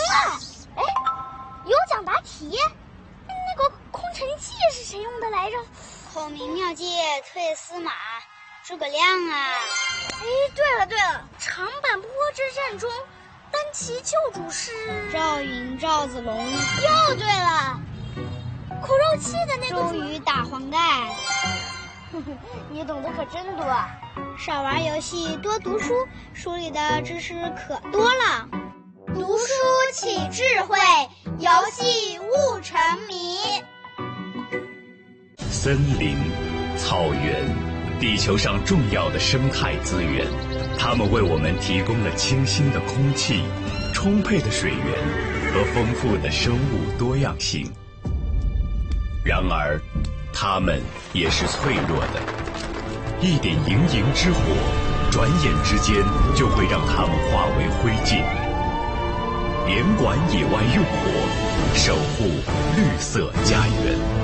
哇，哎，有奖答题，那个空城计是谁用的来着？ 孔明妙计退司马，诸葛亮啊！ 哎，对了，长坂坡之战中，单骑救主是赵云、赵子龙。 又对了，苦肉计的那个周瑜打黄盖。 你懂得可真多。 少玩游戏，多读书，书里的知识可多了。 读书起智慧，游戏悟沉迷。 森林、草原，地球上重要的生态资源，它们为我们提供了清新的空气、充沛的水源和丰富的生物多样性。然而，它们也是脆弱的，一点营营之火，转眼之间就会让它们化为灰烬。严管野外用火，守护绿色家园。